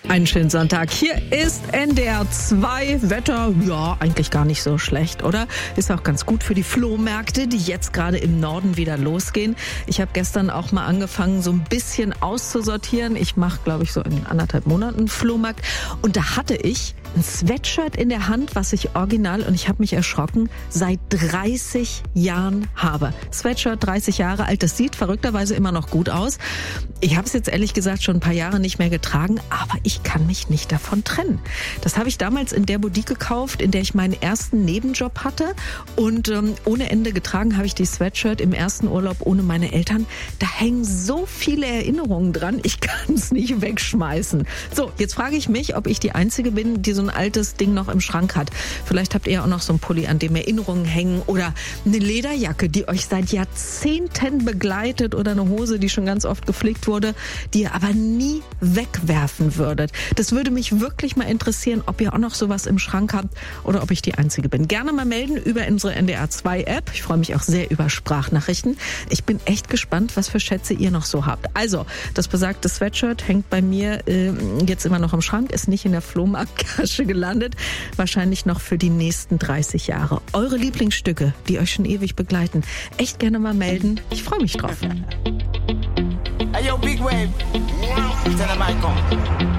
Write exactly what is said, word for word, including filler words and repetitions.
Einen schönen Sonntag. Hier ist N D R zwei. Wetter, ja, eigentlich gar nicht so schlecht, oder? Ist auch ganz gut für die Flohmärkte, die jetzt gerade im Norden wieder losgehen. Ich habe gestern auch mal angefangen, so ein bisschen auszusortieren. Ich mache, glaube ich, so in anderthalb Monaten einen Flohmarkt. Und da hatte ich ein Sweatshirt in der Hand, was ich original, und ich habe mich erschrocken, seit dreißig Jahren habe. Sweatshirt, dreißig Jahre alt, das sieht verrückterweise immer noch gut aus. Ich habe es jetzt ehrlich gesagt schon ein paar Jahre nicht mehr getragen, aber ich kann mich nicht davon trennen. Das habe ich damals in der Boutique gekauft, in der ich meinen ersten Nebenjob hatte, und ähm, ohne Ende getragen habe ich die Sweatshirt im ersten Urlaub ohne meine Eltern. Da hängen so viele Erinnerungen dran, ich kann es nicht wegschmeißen. So, jetzt frage ich mich, ob ich die Einzige bin, die so ein altes Ding noch im Schrank hat. Vielleicht habt ihr auch noch so einen Pulli, an dem Erinnerungen hängen, oder eine Lederjacke, die euch seit Jahrzehnten begleitet, oder eine Hose, die schon ganz oft gepflegt wurde, die ihr aber nie wegwerfen würdet. Das würde mich wirklich mal interessieren, ob ihr auch noch sowas im Schrank habt oder ob ich die Einzige bin. Gerne mal melden über unsere N D R zwei App. Ich freue mich auch sehr über Sprachnachrichten. Ich bin echt gespannt, was für Schätze ihr noch so habt. Also, das besagte Sweatshirt hängt bei mir äh, jetzt immer noch im Schrank, ist nicht in der Flohmarkttasche gelandet. Wahrscheinlich noch für die nächsten dreißig Jahre. Eure Lieblingsstücke, die euch schon ewig begleiten, echt gerne mal melden. Ich freue mich drauf. Hey yo, Big Wave. Tell them I come.